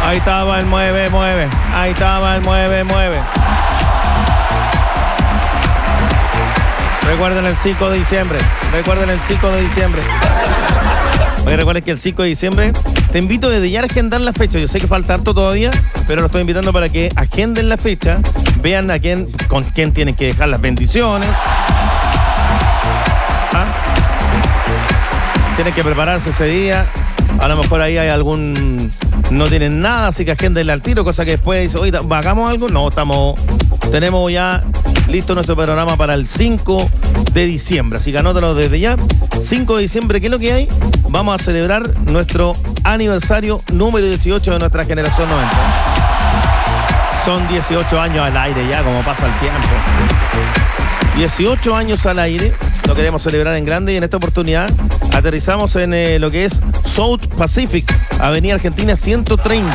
Ahí estaba el mueve. Ahí estaba el mueve. Recuerden el 5 de diciembre. Oye, recuerden que el 5 de diciembre te invito desde ya a agendar la fecha. Yo sé que falta harto todavía, pero lo estoy invitando para que agenden la fecha, vean con quién tienen que dejar las bendiciones. Tienen que prepararse ese día. A lo mejor ahí hay no tienen nada, así que agéndenle al tiro, cosa que después dice, oye, ¿hagamos algo? No, tenemos ya listo nuestro programa para el 5 de diciembre. Así que anótalo desde ya. 5 de diciembre, ¿qué es lo que hay? Vamos a celebrar nuestro aniversario número 18 de nuestra generación 90. Son 18 años al aire ya, como pasa el tiempo. 18 años al aire. Lo queremos celebrar en grande y en esta oportunidad aterrizamos en lo que es South Pacific, Avenida Argentina 130.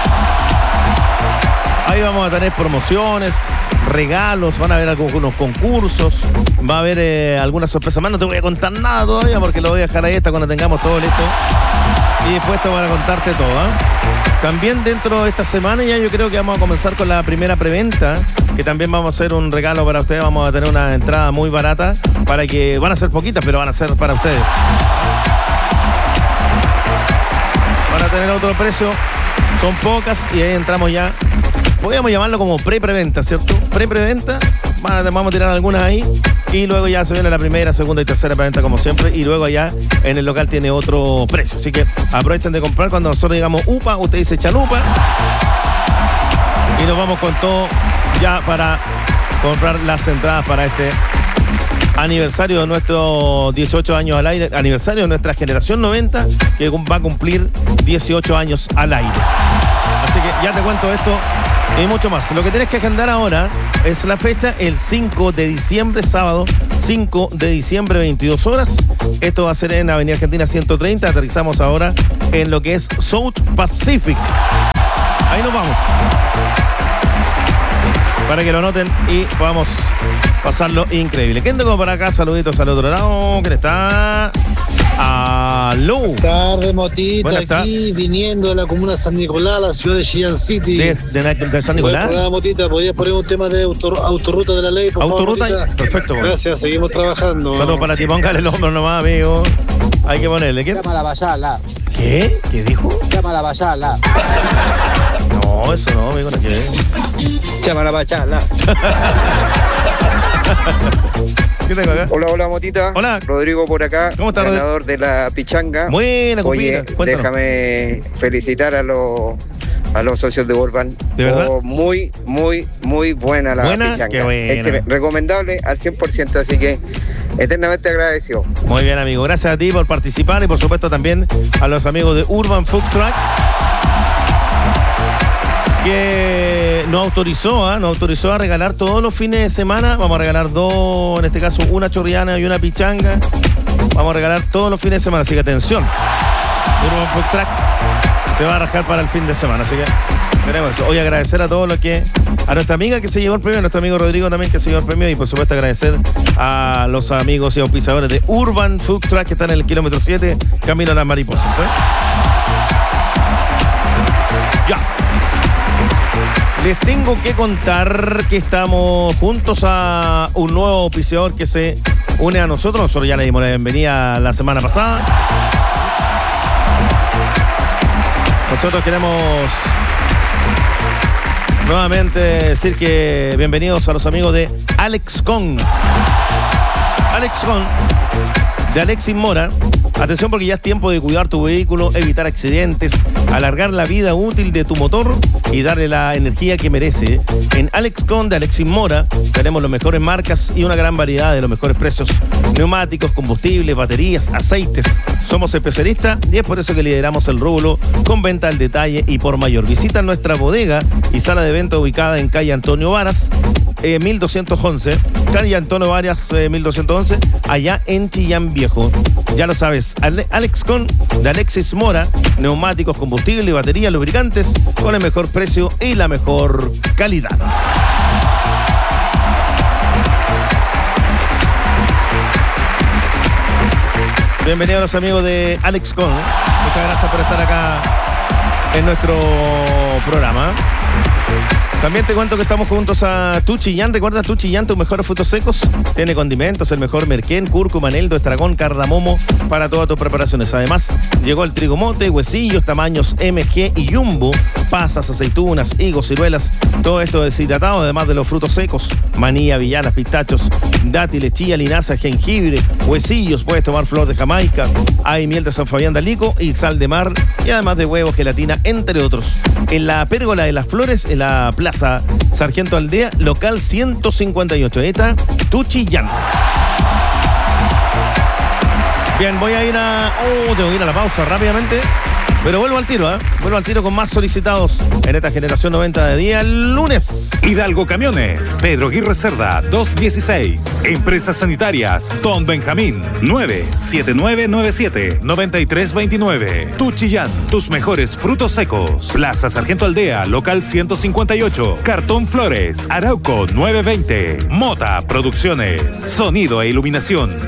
Ahí vamos a tener promociones, regalos, van a haber algunos concursos, va a haber algunas sorpresas más. No te voy a contar nada todavía porque lo voy a dejar ahí hasta cuando tengamos todo listo. Y después te voy a contarte todo. También dentro de esta semana ya yo creo que vamos a comenzar con la primera preventa, que también vamos a hacer un regalo para ustedes. Vamos a tener una entrada muy barata para que, van a ser poquitas, pero van a ser para ustedes. Van a tener otro precio, son pocas y ahí entramos ya. Podríamos llamarlo como pre-preventa, ¿cierto? Pre-preventa, vamos a tirar algunas ahí y luego ya se viene la primera, segunda y tercera preventa como siempre y luego allá en el local tiene otro precio. Así que aprovechen de comprar cuando nosotros digamos UPA, usted dice chalupa y nos vamos con todo ya para comprar las entradas para este aniversario de nuestros 18 años al aire, aniversario de nuestra generación 90 que va a cumplir 18 años al aire. Así que ya te cuento esto y mucho más. Lo que tienes que agendar ahora es la fecha, el 5 de diciembre, sábado 5 de diciembre, 22 horas. Esto va a ser en Avenida Argentina 130. Aterrizamos ahora en lo que es South Pacific. Ahí nos vamos. Para que lo noten y podamos pasarlo increíble. ¿Quién tengo por acá? Saluditos al otro lado. ¿Quién está? ¡Aló! Buenas tardes, Motita. Buenas aquí viniendo de la comuna de San Nicolás, la ciudad de Chillán City. ¿De San Nicolás? Hola, Motita, ¿podrías poner un tema de autorruta de la ley, por ¿Autorruta? favor, Motita? Perfecto. Bueno. Gracias, seguimos trabajando. Saludos para ti, póngale el hombro nomás, amigo. Hay que ponerle. ¿Quién? Llama a la Bayala. ¿Qué? ¿Qué dijo? Llama a la Bayala. No, eso no, amigo, no quiere. Llama a la Bayala. ¿Qué tengo acá? Hola, Motita. Hola. Rodrigo por acá. ¿Cómo estás, ganador de la pichanga. Buena, Oye, cuéntanos. déjame felicitar a los socios de Urban. ¿De verdad? Muy buena la pichanga. Qué buena. Excelente. Recomendable al 100%, así que eternamente agradecido. Muy bien, amigo. Gracias a ti por participar y por supuesto también a los amigos de Urban Food Truck que nos autorizó a regalar todos los fines de semana. Vamos a regalar dos, en este caso una chorriana y una pichanga. Vamos a regalar todos los fines de semana, así que atención. Urban Food Truck se va a rajar para el fin de semana, así que tenemos eso. Hoy agradecer a todos los que, a nuestra amiga que se llevó el premio, a nuestro amigo Rodrigo también que se llevó el premio y por supuesto agradecer a los amigos y auspiciadores de Urban Food Truck que están en el kilómetro 7, camino a las mariposas. Ya. Les tengo que contar que estamos juntos a un nuevo auspiciador que se une a nosotros. Nosotros ya le dimos la bienvenida la semana pasada. Nosotros queremos nuevamente decir que bienvenidos a los amigos de AlexCon. AlexCon de Alexis Mora. Atención porque ya es tiempo de cuidar tu vehículo, evitar accidentes, alargar la vida útil de tu motor y darle la energía que merece. En AlexCon de Alexis Mora tenemos las mejores marcas y una gran variedad de los mejores precios. Neumáticos, combustibles, baterías, aceites. Somos especialistas y es por eso que lideramos el rubro con venta al detalle y por mayor. Visita nuestra bodega y sala de venta ubicada en calle Antonio Varas, 1211. Calle Antonio Varas, 1211, allá en Chillán Viejo. Ya lo sabes, AlexCon de Alexis Mora, neumáticos, combustible, baterías, lubricantes, con el mejor precio y la mejor calidad. Bienvenidos a los amigos de AlexCon. Muchas gracias por estar acá en nuestro programa. También te cuento que estamos juntos a Tu Chillán. ¿Recuerdas Tu Chillán, tus mejores frutos secos? Tiene condimentos, el mejor merquén, cúrcuma, eneldo, estragón, cardamomo para todas tus preparaciones. Además, llegó el trigo mote, huesillos, tamaños MG y jumbo, pasas, aceitunas, higos, ciruelas, todo esto deshidratado, además de los frutos secos, maní, avellanas, pistachos, dátiles, chía, linaza, jengibre, huesillos, puedes tomar flor de Jamaica, hay miel de San Fabián de Alico y sal de mar, y además de huevos, gelatina, entre otros. En la Pérgola de las Flores, en la Plaza Sargento Aldea, local 158. Eta Tu Chillán. Bien, voy a ir tengo que ir a la pausa rápidamente. Pero vuelvo al tiro, Vuelvo al tiro con más solicitados en esta generación 90 de día lunes. Hidalgo Camiones, Pedro Aguirre Cerda, 216. Empresas Sanitarias, Don Benjamín, 97997-9329. Tu Chillán, tus mejores frutos secos. Plaza Sargento Aldea, local 158. Cartón Flores, Arauco, 920. Mota Producciones, sonido e iluminación,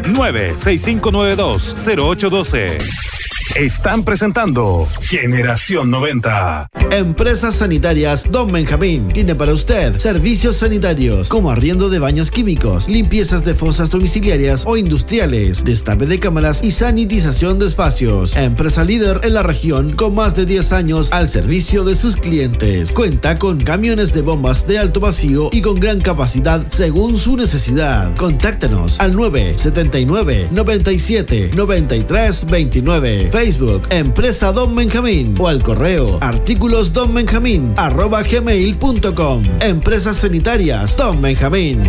96592-0812. Están presentando Generación 90. Empresas Sanitarias Don Benjamín tiene para usted servicios sanitarios como arriendo de baños químicos, limpiezas de fosas domiciliarias o industriales, destape de cámaras y sanitización de espacios. Empresa líder en la región con más de 10 años al servicio de sus clientes. Cuenta con camiones de bombas de alto vacío y con gran capacidad según su necesidad. Contáctanos al 979 97 93 29. Facebook, Empresa Don Benjamín, o al correo artículosdonbenjamín@gmail.com. Empresas Sanitarias Don Benjamín.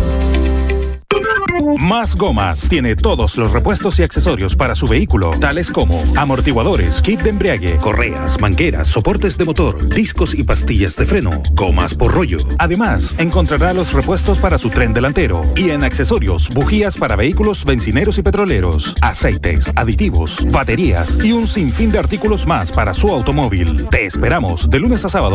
Más Gomas tiene todos los repuestos y accesorios para su vehículo, tales como amortiguadores, kit de embriague, correas, mangueras, soportes de motor, discos y pastillas de freno, gomas por rollo. Además, encontrará los repuestos para su tren delantero y en accesorios, bujías para vehículos bencineros y petroleros, aceites, aditivos, baterías y un sinfín de artículos más para su automóvil. Te esperamos de lunes a sábado